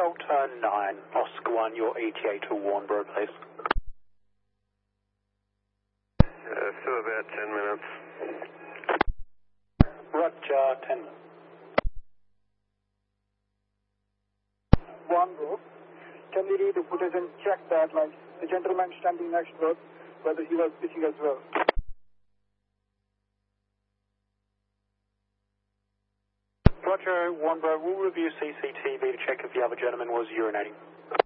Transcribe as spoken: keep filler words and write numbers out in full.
Delta nine, Oscar one, your E T A to Warnbro, please. Uh, still about ten minutes. Roger, ten minutes. Warnbro, can we read the footage and check that, like, the gentleman standing next to us, whether he was speaking as well? Roger, Warnbro, we'll review C C T V to check if the other gentleman was urinating.